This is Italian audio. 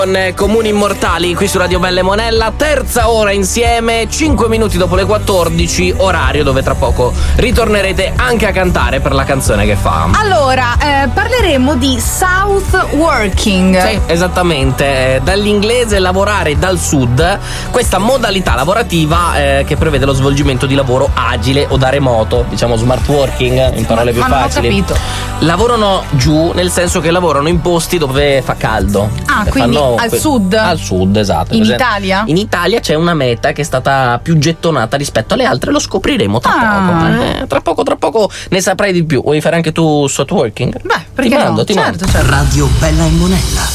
Con Comuni Immortali qui su Radio Belle Monella, terza ora insieme, 5 minuti dopo le 14, orario dove tra poco ritornerete anche a cantare per la canzone che fa. Allora, parleremo di South Working. Sì, esattamente, dall'inglese lavorare dal sud, questa modalità lavorativa che prevede lo svolgimento di lavoro agile o da remoto, diciamo smart working in parole più facili. Non ho capito. Lavorano giù, nel senso che lavorano in posti dove fa caldo. Ah, quindi al sud? Al sud, esatto. In Italia? In Italia c'è una meta che è stata più gettonata rispetto alle altre, lo scopriremo tra poco. Tra poco ne saprai di più. Vuoi fare anche tu South Working? Beh, perché ti mando. Certo. Radio Bella e Monella.